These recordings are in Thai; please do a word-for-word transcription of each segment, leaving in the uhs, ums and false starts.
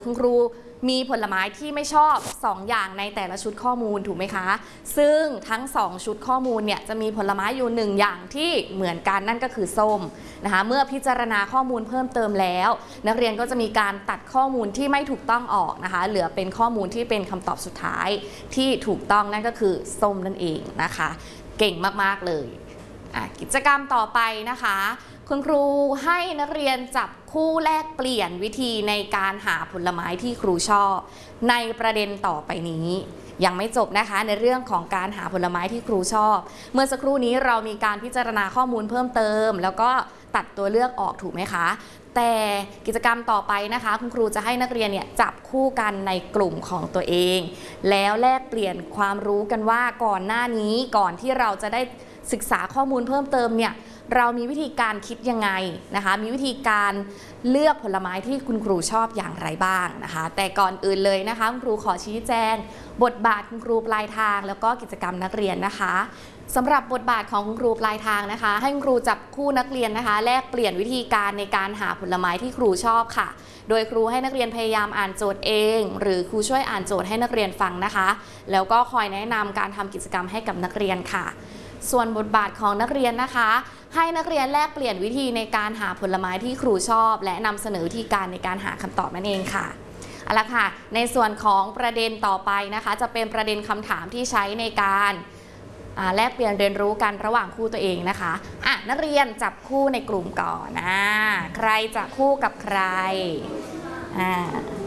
คุณครูมีผลไม้ที่ไม่ชอบสองอย่างในแต่ละชุดข้อมูลถูกไหมคะซึ่งทั้งสองชุดข้อมูลเนี่ยจะมีผลไม้อยู่หนึ่งอย่างที่เหมือนกันนั่นก็คือส้มนะคะเมื่อพิจารณาข้อมูลเพิ่มเติมแล้วนักเรียนก็จะมีการตัดข้อมูลที่ไม่ถูกต้องออกนะคะเหลือเป็นข้อมูลที่เป็นคำตอบสุดท้ายที่ถูกต้องนั่นก็คือส้มนั่นเองนะคะเก่งมากๆเลยกิจกรรมต่อไปนะคะคุณครูให้นักเรียนจับคู่แลกเปลี่ยนวิธีในการหาผลไม้ที่ครูชอบในประเด็นต่อไปนี้ยังไม่จบนะคะในเรื่องของการหาผลไม้ที่ครูชอบเมื่อสักครู่นี้เรามีการพิจารณาข้อมูลเพิ่มเติมแล้วก็ตัดตัวเลือกออกถูกไหมคะแต่กิจกรรมต่อไปนะคะคุณครูจะให้นักเรียนเนี่ยจับคู่กันในกลุ่มของตัวเองแล้วแลกเปลี่ยนความรู้กันว่าก่อนหน้านี้ก่อนที่เราจะได้ศึกษาข้อมูลเพิ่มเติมเนี่ยเรามีวิธีการคิดยังไงนะคะมีวิธีการเลือกผลไม้ที่คุณครูชอบอย่างไรบ้างนะคะแต่ก่อนอื่นเลยนะคะคุณครูขอชี้แจงบทบาทคุณครูปลายทางแล้วก็กิจกรรมนักเรียนนะคะสำหรับบทบาทของคุณครูปลายทางนะคะให้คุณครูจับคู่นักเรียนนะคะแลกเปลี่ยนวิธีการในการหาผลไม้ที่ครูชอบค่ะโดยครูให้นักเรียนพยายามอ่านโจทย์เองหรือครูช่วยอ่านโจทย์ให้นักเรียนฟังนะคะแล้วก็คอยแนะนำการทำกิจกรรมให้กับนักเรียนค่ะส่วนบทบาทของนักเรียนนะคะให้นักเรียนแลกเปลี่ยนวิธีในการหาผลไม้ที่ครูชอบและนำเสนอวิธีการในการหาคำตอบนั่นเองค่ะเอาละค่ะในส่วนของประเด็นต่อไปนะคะจะเป็นประเด็นคำถามที่ใช้ในการแลกเปลี่ยนเรียนรู้กันระหว่างคู่ตัวเองนะคะอ่ะนักเรียนจับคู่ในกลุ่มก่อนนะใครจะคู่กับใครอ่า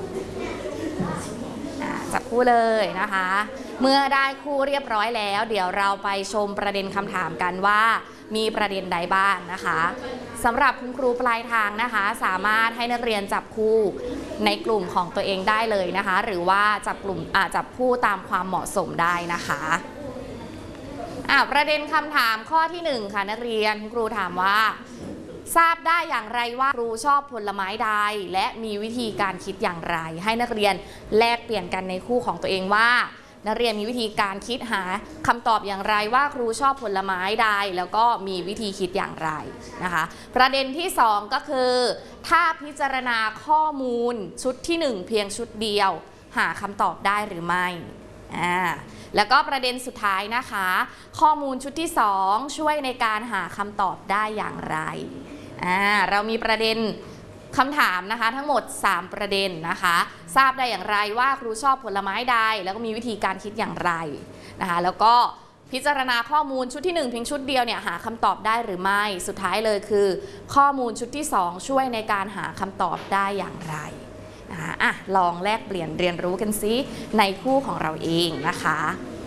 จับคู่เลยนะคะเมื่อได้คู่เรียบร้อยแล้วเดี๋ยวเราไปชมประเด็นคำถามกันว่ามีประเด็นใดบ้างนะคะสำหรับคุณครูปลายทางนะคะสามารถให้นักเรียนจับคู่ในกลุ่มของตัวเองได้เลยนะคะหรือว่าจับกลุ่มอ่าจับคู่ตามความเหมาะสมได้นะคะอ่าประเด็นคำถามข้อที่หนึ่งค่ะนักเรียนคุณครูถามว่าทราบได้อย่างไรว่าครูชอบผลไม้ใดและมีวิธีการคิดอย่างไรให้นักเรียนแลกเปลี่ยนกันในคู่ของตัวเองว่านักเรียนมีวิธีการคิดหาคำตอบอย่างไรว่าครูชอบผลไม้ใดแล้วก็มีวิธีคิดอย่างไรนะคะประเด็นที่สองก็คือถ้าพิจารณาข้อมูลชุดที่หนึ่งเพียงชุดเดียวหาคำตอบได้หรือไม่อ่าแล้วก็ประเด็นสุดท้ายนะคะข้อมูลชุดที่สองช่วยในการหาคำตอบได้อย่างไรอ่าเรามีประเด็นคำถามนะคะทั้งหมดสามประเด็นนะคะทราบได้อย่างไรว่าครูชอบผลไม้ใดแล้วก็มีวิธีการคิดอย่างไรนะคะแล้วก็พิจารณาข้อมูลชุดที่หนึ่งเพียงชุดเดียวเนี่ยหาคำตอบได้หรือไม่สุดท้ายเลยคือข้อมูลชุดที่สองช่วยในการหาคำตอบได้อย่างไรนะคะอ่ะลองแลกเปลี่ยนเรียนรู้กันซิในคู่ของเราเองนะคะ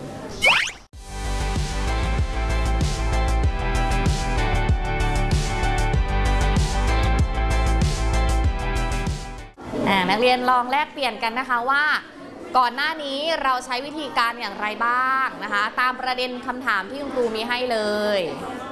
นักเรียนลองแลกเปลี่ยนกันนะคะว่าก่อนหน้านี้เราใช้วิธีการอย่างไรบ้างนะคะตามประเด็นคำถามที่คุณครูมีให้เลย